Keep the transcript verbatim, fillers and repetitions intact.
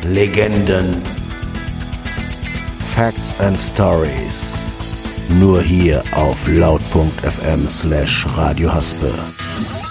Legenden. Facts and Stories. Nur hier auf laut punkt f m slash Radio Haspe.